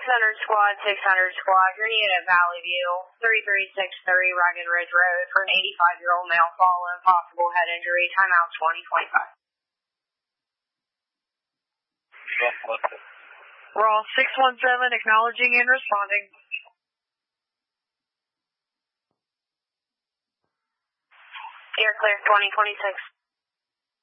squad, 600 squad. You're needed at Valley View, 3363 Ragged Ridge Road for an 85-year-old male following possible head injury. Timeout 2025. We're all 617 acknowledging and responding. You're clear, 2026.